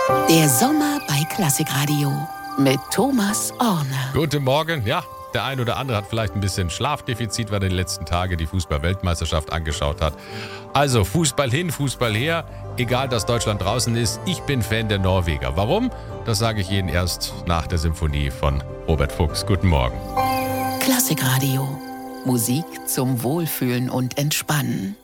Der Sommer bei Klassikradio mit Thomas Orne. Guten Morgen. Ja, der ein oder andere hat vielleicht ein bisschen Schlafdefizit, weil er die letzten Tage die Fußball-Weltmeisterschaft angeschaut hat. Also Fußball hin, Fußball her. Egal, dass Deutschland draußen ist, ich bin Fan der Norweger. Warum? Das sage ich Ihnen erst nach der Symphonie von Robert Fuchs. Guten Morgen. Klassikradio. Musik zum Wohlfühlen und Entspannen.